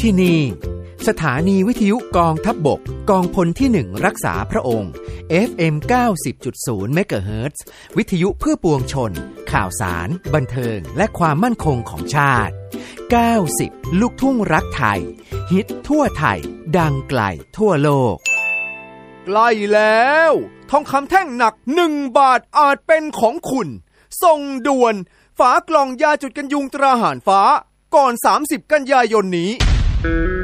ที่นี่สถานีวิทยุกองทัพบกกองพลที่1รักษาพระองค์ FM 90.0 เมกะเฮิรตซ์วิทยุเพื่อปวงชนข่าวสารบันเทิงและความมั่นคงของชาติ90ลูกทุ่งรักไทยฮิตทั่วไทยดังไกลทั่วโลกใกล้แล้วทองคำแท่งหนัก1 บาทอาจเป็นของคุณส่งด่วนฝากล่องยาจุดกันยุงตราหารฟ้าก่อน30 กันยายนนี้